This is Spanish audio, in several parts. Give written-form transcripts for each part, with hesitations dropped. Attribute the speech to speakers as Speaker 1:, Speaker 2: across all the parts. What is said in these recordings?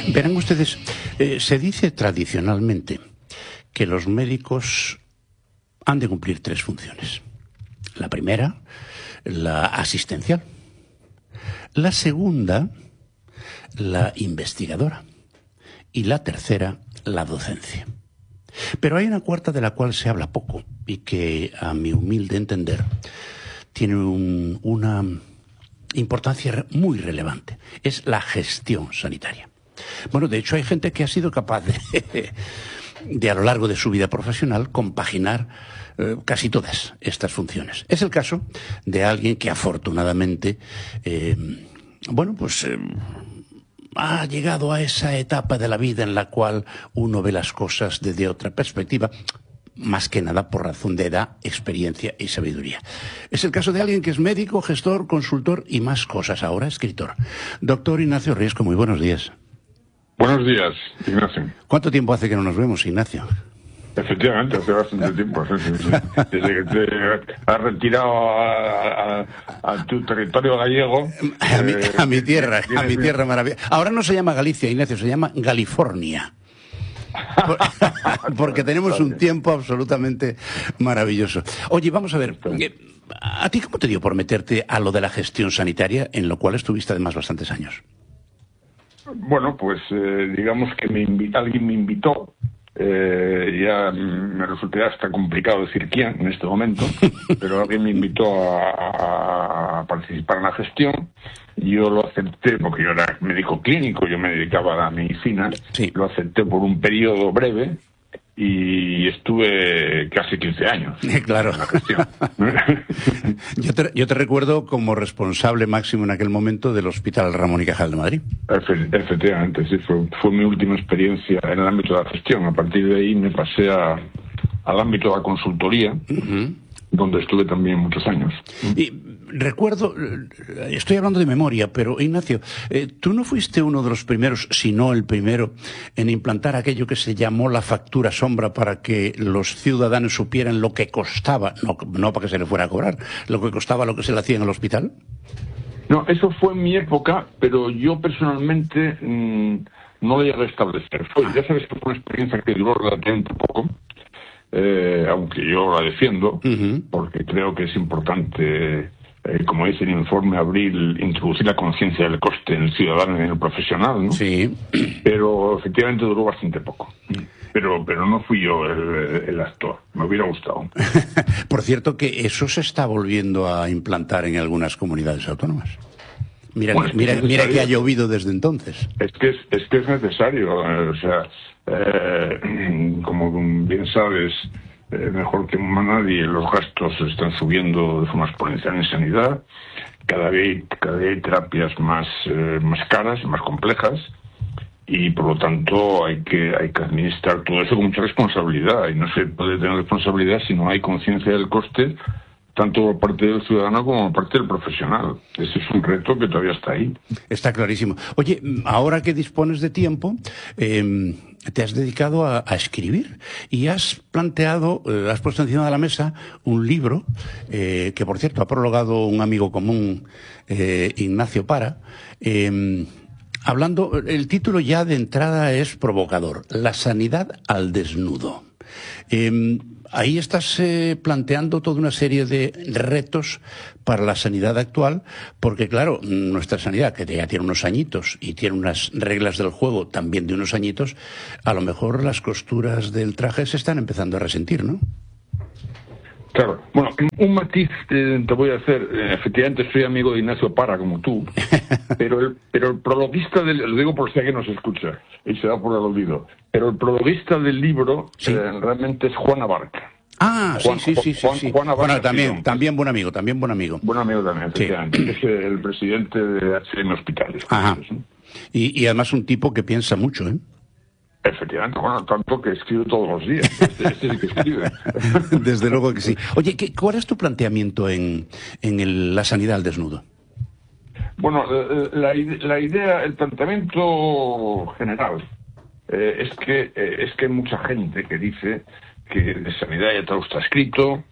Speaker 1: Verán ustedes, se dice tradicionalmente que los médicos han de cumplir tres funciones. La primera, la asistencial. La segunda, la investigadora. Y la tercera, la docencia. Pero hay una cuarta de la cual se habla poco y que, a mi humilde entender, tiene una importancia muy relevante. Es la gestión sanitaria. Bueno, de hecho hay gente que ha sido capaz de a lo largo de su vida profesional compaginar casi todas estas funciones. Es el caso de alguien que afortunadamente ha llegado a esa etapa de la vida en la cual uno ve las cosas desde otra perspectiva, más que nada por razón de edad, experiencia y sabiduría. Es el caso de alguien que es médico, gestor, consultor y más cosas, ahora escritor. Doctor Ignacio Riesco, muy buenos días.
Speaker 2: Buenos días, Ignacio.
Speaker 1: ¿Cuánto tiempo hace que no nos vemos, Ignacio?
Speaker 2: Efectivamente, hace bastante tiempo. Desde que te has retirado a tu territorio gallego.
Speaker 1: A mi tierra maravillosa. Ahora no se llama Galicia, Ignacio, se llama Galifornia. Porque tenemos un tiempo absolutamente maravilloso. Oye, vamos a ver, ¿a ti cómo te dio por meterte a lo de la gestión sanitaria, en lo cual estuviste además bastantes años?
Speaker 2: Bueno, pues digamos que alguien me invitó. Ya me resultaría hasta complicado decir quién en este momento, pero alguien me invitó a participar en la gestión. Yo lo acepté porque yo era médico clínico, yo me dedicaba a la medicina. Sí. Lo acepté por un periodo breve y estuve casi 15 años.
Speaker 1: Claro.
Speaker 2: En la gestión.
Speaker 1: Yo te recuerdo como responsable máximo en aquel momento del Hospital Ramón y Cajal de Madrid.
Speaker 2: Efectivamente, sí, fue mi última experiencia en el ámbito de la gestión. A partir de ahí me pasé al ámbito de la consultoría, donde estuve también muchos años.
Speaker 1: Y recuerdo, estoy hablando de memoria, pero Ignacio, tú no fuiste uno de los primeros, si no el primero, en implantar aquello que se llamó la factura sombra para que los ciudadanos supieran lo que costaba, no para que se le fuera a cobrar, lo que costaba lo que se le hacía en el hospital.
Speaker 2: No, eso fue en mi época, pero yo personalmente no lo llegué a establecer. Ya sabes que fue una experiencia que duró relativamente poco. Aunque yo la defiendo, porque creo que es importante, como dice el informe, introducir la conciencia del coste en el ciudadano y en el profesional, ¿no?
Speaker 1: Sí.
Speaker 2: Pero efectivamente duró bastante poco. Pero no fui yo el actor, me hubiera gustado.
Speaker 1: Por cierto que eso se está volviendo a implantar en algunas comunidades autónomas. Mira que ha llovido desde entonces.
Speaker 2: Es que es necesario, o sea, como bien sabes, mejor que nadie, los gastos están subiendo de forma exponencial en sanidad. Cada vez hay terapias más caras, más complejas, y por lo tanto hay que administrar todo eso con mucha responsabilidad, y no se puede tener responsabilidad si no hay conciencia del coste, tanto por parte del ciudadano como por parte del profesional. Ese es un reto que todavía está ahí.
Speaker 1: Está clarísimo. Oye, ahora que dispones de tiempo, te has dedicado a escribir y has puesto encima de la mesa un libro que, por cierto, ha prologado un amigo común, Ignacio Para, hablando, el título ya de entrada es provocador, La sanidad al desnudo. Ahí estás planteando toda una serie de retos para la sanidad actual, porque claro, nuestra sanidad, que ya tiene unos añitos y tiene unas reglas del juego también de unos añitos, a lo mejor las costuras del traje se están empezando a resentir, ¿no?
Speaker 2: Claro. Bueno, un matiz te voy a hacer. Efectivamente, soy amigo de Ignacio Para, como tú, pero el prologuista lo digo por si alguien nos escucha y se da por el olvido, pero el prologuista del libro realmente es Juan Abarca.
Speaker 1: Ah, sí.
Speaker 2: Juan Abarca,
Speaker 1: bueno, también buen amigo.
Speaker 2: Buen amigo también, efectivamente. Sí. Es el presidente de HM Hospitales.
Speaker 1: Ajá. Y además un tipo que piensa mucho, ¿eh?
Speaker 2: Efectivamente, bueno, tanto que escribe todos los días. Este sí que escribe.
Speaker 1: Desde luego que sí. Oye, ¿cuál es tu planteamiento en la sanidad al desnudo?
Speaker 2: Bueno, la idea, el planteamiento general es que hay mucha gente que dice que de sanidad ya todo está escrito,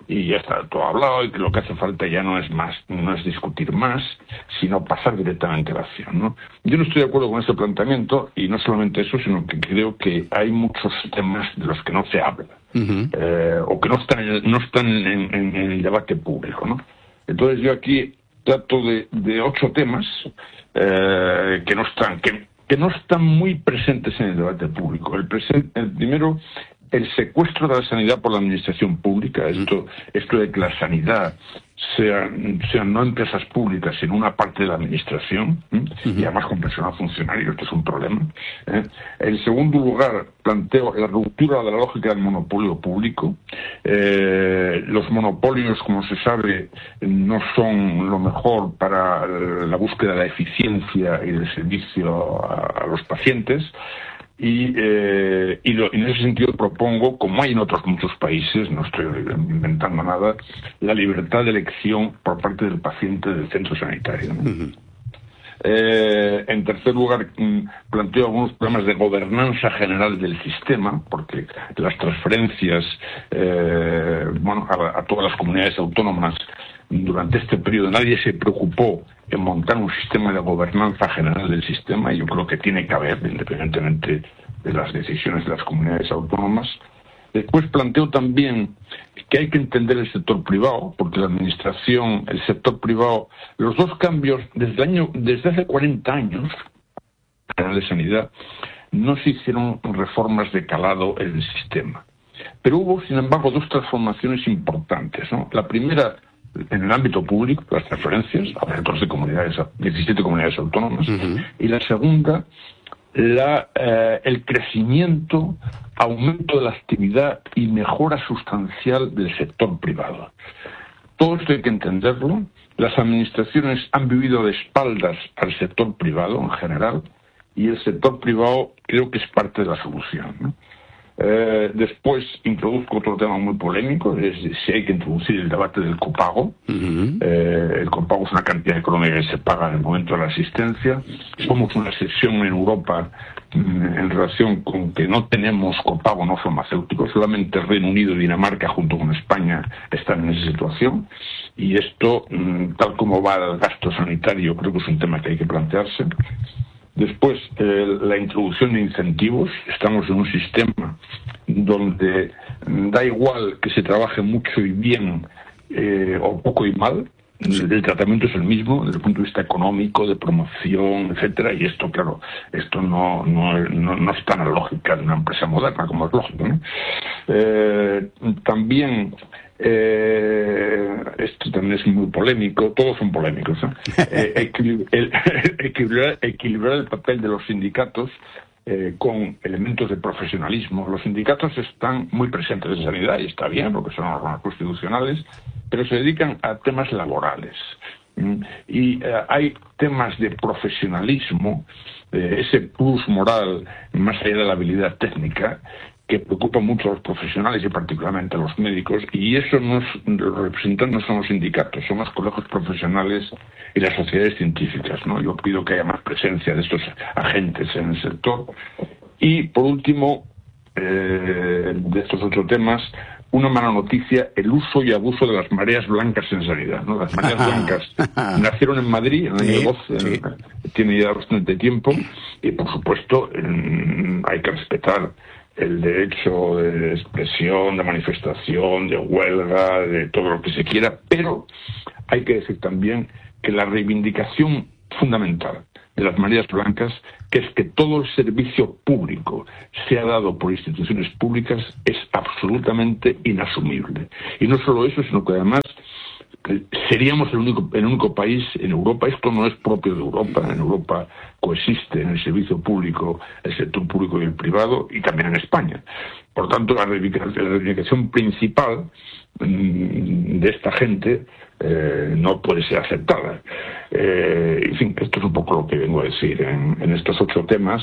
Speaker 2: y ya está todo hablado, y que lo que hace falta ya no es discutir más, sino pasar directamente a la acción, ¿no? Yo no estoy de acuerdo con ese planteamiento, y no solamente eso, sino que creo que hay muchos temas de los que no se habla, o que no están en el debate público, ¿no? Entonces yo aquí trato de 8 temas que no están muy presentes en el debate público. El primero, el secuestro de la sanidad por la administración pública, esto de que la sanidad sean no empresas públicas, sino una parte de la administración, y además con personal funcionario, esto es un problema. En segundo lugar, planteo la ruptura de la lógica del monopolio público. Los monopolios, como se sabe, no son lo mejor para la búsqueda de la eficiencia y del servicio a los pacientes. Y en ese sentido propongo, como hay en otros muchos países, no estoy inventando nada, la libertad de elección por parte del paciente del centro sanitario, ¿no? En tercer lugar, planteo algunos problemas de gobernanza general del sistema, porque las transferencias a todas las comunidades autónomas durante este periodo nadie se preocupó en montar un sistema de gobernanza general del sistema, y yo creo que tiene que haber, independientemente de las decisiones de las comunidades autónomas. Después planteo también que hay que entender el sector privado, porque la administración, el sector privado, los dos cambios, desde hace 40 años, de sanidad, no se hicieron reformas de calado en el sistema. Pero hubo, sin embargo, 2 transformaciones importantes, ¿no? La primera, en el ámbito público, las transferencias a 17 comunidades autónomas, y la segunda, el crecimiento, aumento de la actividad y mejora sustancial del sector privado. Todo esto hay que entenderlo. Las administraciones han vivido de espaldas al sector privado en general, y el sector privado creo que es parte de la solución, ¿no? Después introduzco otro tema muy polémico, es si hay que introducir el debate del copago. El copago es una cantidad económica que se paga en el momento de la asistencia. Somos una excepción en Europa en relación con que no tenemos copago no farmacéutico. Solamente Reino Unido y Dinamarca, junto con España, están en esa situación, y esto, tal como va el gasto sanitario, creo que es un tema que hay que plantearse. Después, la introducción de incentivos. Estamos en un sistema donde da igual que se trabaje mucho y bien, o poco y mal. El tratamiento es el mismo desde el punto de vista económico, de promoción, etcétera, y esto, claro, esto no está en la lógica de una empresa moderna, como es lógico, ¿no? También esto también es muy polémico, todos son polémicos, ¿no? Equilibrar el papel de los sindicatos con elementos de profesionalismo. Los sindicatos están muy presentes en sanidad, y está bien, porque son órganos constitucionales, pero se dedican a temas laborales. Y hay temas de profesionalismo, ese plus moral, más allá de la habilidad técnica, que preocupa mucho a los profesionales y particularmente a los médicos, y eso los representantes no son los sindicatos, son los colegios profesionales y las sociedades científicas, ¿no? Yo pido que haya más presencia de estos agentes en el sector. Y por último, de estos 8 temas, una mala noticia: el uso y abuso de las mareas blancas en sanidad, ¿no? Las mareas blancas nacieron en Madrid en el año 12, tiene ya bastante tiempo, y por supuesto hay que respetar el derecho de expresión, de manifestación, de huelga, de todo lo que se quiera, pero hay que decir también que la reivindicación fundamental de las mareas blancas, que es que todo el servicio público sea dado por instituciones públicas, es absolutamente inasumible. Y no solo eso, sino que además seríamos el único país en Europa. Esto no es propio de Europa. En Europa coexiste en el servicio público el sector público y el privado, y también en España. Por tanto, la reivindicación principal de esta gente no puede ser aceptada. En fin, esto es un poco lo que vengo a decir en estos 8 temas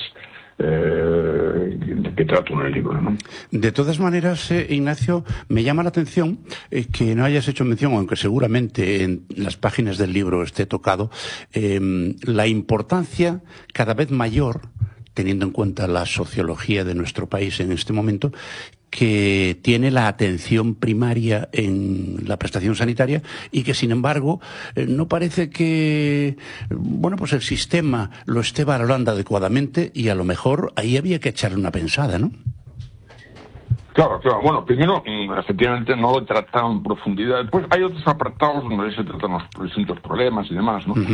Speaker 2: que trato en el libro, ¿no?
Speaker 1: De todas maneras, Ignacio, me llama la atención que no hayas hecho mención, aunque seguramente en las páginas del libro esté tocado, la importancia cada vez mayor, teniendo en cuenta la sociología de nuestro país en este momento, que tiene la atención primaria en la prestación sanitaria y que, sin embargo, no parece que, bueno, pues el sistema lo esté valorando adecuadamente y a lo mejor ahí había que echarle una pensada, ¿no?
Speaker 2: Claro. Bueno, primero, efectivamente, no lo he tratado en profundidad. Después hay otros apartados donde se tratan los distintos problemas y demás, ¿no?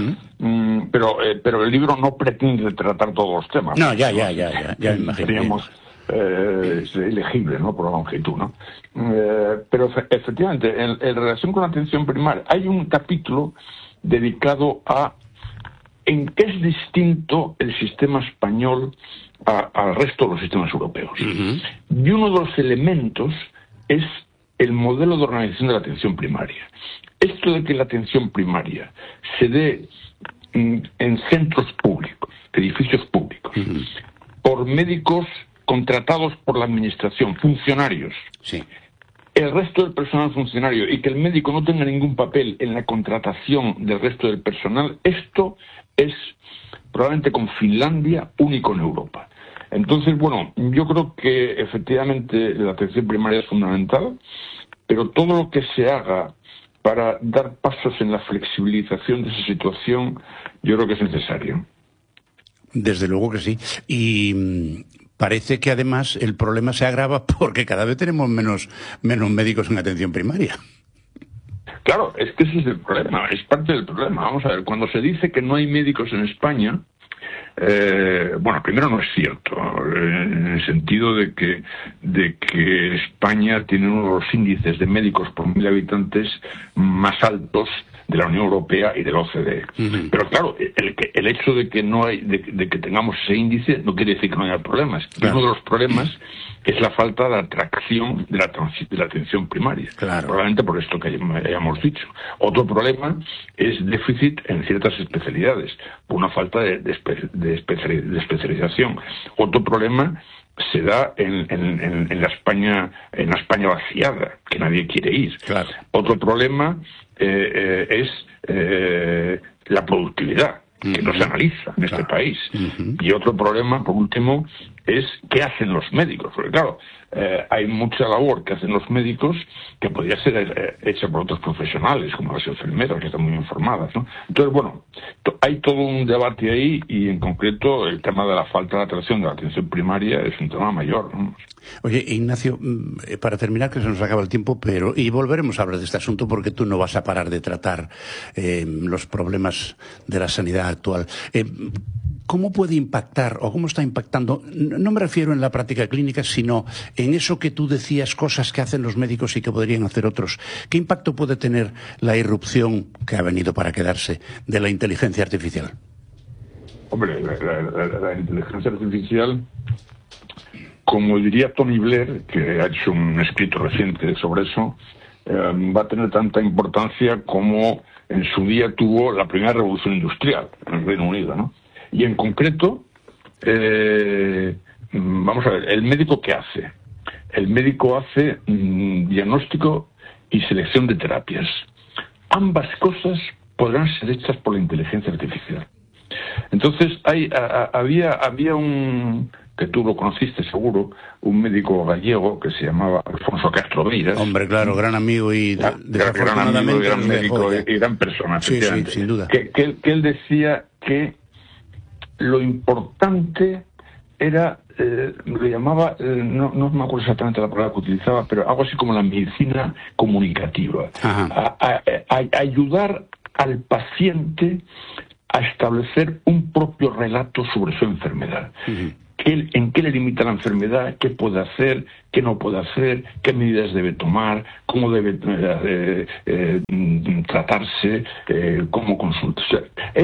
Speaker 2: Pero el libro no pretende tratar todos los temas.
Speaker 1: No, ya imagino.
Speaker 2: Seríamos elegible, ¿no? Por la longitud, ¿no? Pero efectivamente, en relación con la atención primaria, hay un capítulo dedicado a en qué es distinto el sistema español al resto de los sistemas europeos. Y uno de los elementos es el modelo de organización de la atención primaria. Esto de que la atención primaria se dé en centros públicos, edificios públicos, por médicos contratados por la administración, funcionarios,
Speaker 1: sí,
Speaker 2: el resto del personal funcionario, y que el médico no tenga ningún papel en la contratación del resto del personal, esto es probablemente con Finlandia único en Europa. Entonces, bueno, yo creo que efectivamente la atención primaria es fundamental, pero todo lo que se haga para dar pasos en la flexibilización de esa situación, yo creo que es necesario.
Speaker 1: Desde luego que sí. Y parece que además el problema se agrava porque cada vez tenemos menos médicos en atención primaria.
Speaker 2: Claro, es que ese es el problema, es parte del problema. Vamos a ver, cuando se dice que no hay médicos en España, bueno, primero no es cierto, en el sentido de que España tiene uno de los índices de médicos por 1.000 habitantes más altos de la Unión Europea y del OCDE. Pero claro, el hecho de que no hay, de que tengamos ese índice no quiere decir que no haya problemas. Claro. Uno de los problemas es la falta de atracción de la atención primaria. Claro. Probablemente por esto que hayamos dicho. Otro problema es déficit en ciertas especialidades, por una falta de especialización. Otro problema se da en la España vaciada, que nadie quiere ir. Claro. Otro problema es la productividad, que no se analiza en este país. Y otro problema, por último, es qué hacen los médicos. Porque claro, hay mucha labor que hacen los médicos que podría ser hecha por otros profesionales, como las enfermeras, que están muy informadas, ¿no? Entonces, bueno, hay todo un debate ahí, y en concreto el tema de la falta de atracción de la atención primaria es un tema mayor, ¿no?
Speaker 1: Oye, Ignacio, para terminar, que se nos acaba el tiempo, y volveremos a hablar de este asunto porque tú no vas a parar de tratar los problemas de la sanidad actual. ¿Cómo puede impactar o cómo está impactando? No me refiero en la práctica clínica, sino en eso que tú decías, cosas que hacen los médicos y que podrían hacer otros. ¿Qué impacto puede tener la irrupción, que ha venido para quedarse, de la inteligencia artificial?
Speaker 2: Hombre, la inteligencia artificial, como diría Tony Blair, que ha hecho un escrito reciente sobre eso, va a tener tanta importancia como en su día tuvo la primera revolución industrial en el Reino Unido, ¿no? Y en concreto, vamos a ver, ¿el médico qué hace? El médico hace diagnóstico y selección de terapias. Ambas cosas podrán ser hechas por la inteligencia artificial. Entonces, había un, que tú lo conociste seguro, un médico gallego que se llamaba Alfonso Castro Beiras.
Speaker 1: Hombre, claro, gran amigo y
Speaker 2: gran médico y gran persona.
Speaker 1: Sí, sin duda.
Speaker 2: Que él decía que lo importante era, lo llamaba, no me acuerdo exactamente la palabra que utilizaba, pero algo así como la medicina comunicativa. Ayudar al paciente a establecer un propio relato sobre su enfermedad. ¿En qué le limita la enfermedad? ¿Qué puede hacer? ¿Qué no puede hacer? ¿Qué medidas debe tomar? ¿Cómo debe tratarse? ¿Cómo consulta? O sea,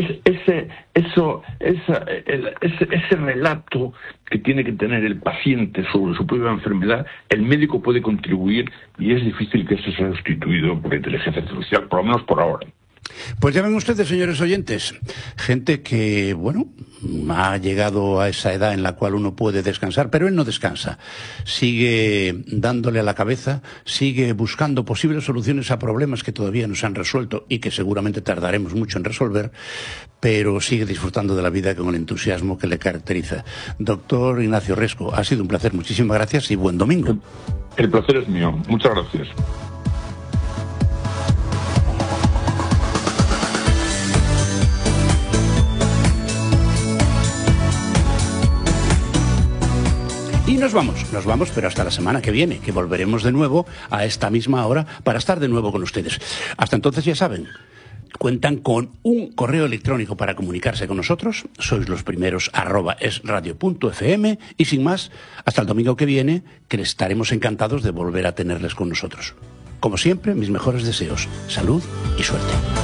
Speaker 2: ese relato que tiene que tener el paciente sobre su propia enfermedad, el médico puede contribuir, y es difícil que eso sea sustituido por la inteligencia artificial, por lo menos por ahora.
Speaker 1: Pues ya ven ustedes, señores oyentes, gente que, bueno, ha llegado a esa edad en la cual uno puede descansar, pero él no descansa. Sigue dándole a la cabeza, sigue buscando posibles soluciones a problemas que todavía no se han resuelto y que seguramente tardaremos mucho en resolver, pero sigue disfrutando de la vida con el entusiasmo que le caracteriza. Doctor Ignacio Resco, ha sido un placer, muchísimas gracias y buen domingo.
Speaker 2: El placer es mío, muchas gracias.
Speaker 1: Y nos vamos, pero hasta la semana que viene, que volveremos de nuevo a esta misma hora para estar de nuevo con ustedes. Hasta entonces, ya saben, cuentan con un correo electrónico para comunicarse con nosotros, sois los primeros @esradio.fm, y sin más, hasta el domingo que viene, que estaremos encantados de volver a tenerles con nosotros. Como siempre, mis mejores deseos, salud y suerte.